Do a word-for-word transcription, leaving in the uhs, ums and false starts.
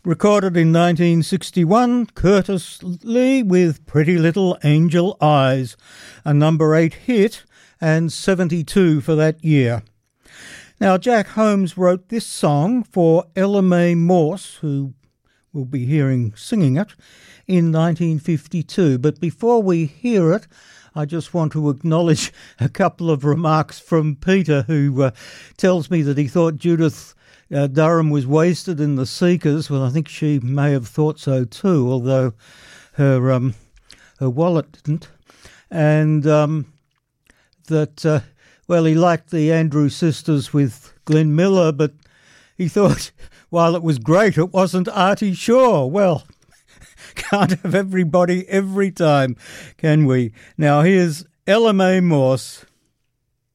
Recorded in nineteen sixty-one, Curtis Lee with Pretty Little Angel Eyes, a number eight hit and seventy-two for that year. Now, Jack Holmes wrote this song for Ella Mae Morse, who we'll be hearing singing it, in nineteen fifty-two. But before we hear it, I just want to acknowledge a couple of remarks from Peter, who uh, tells me that he thought Judith uh, Durham was wasted in The Seekers. Well, I think she may have thought so too, although her um, her wallet didn't. And um, that, uh, well, he liked the Andrew Sisters with Glenn Miller, but he thought, while it was great, it wasn't Artie Shaw. Well, can't have everybody every time, can we? Now, here's Ella Mae Morse.